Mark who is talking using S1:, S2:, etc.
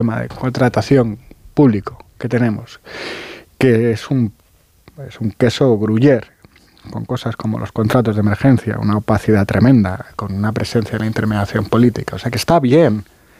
S1: sistema de contratación público que tenemos, que es un queso gruyère, con cosas como los contratos de emergencia, una opacidad tremenda, con una presencia de la intermediación política. O sea que está bien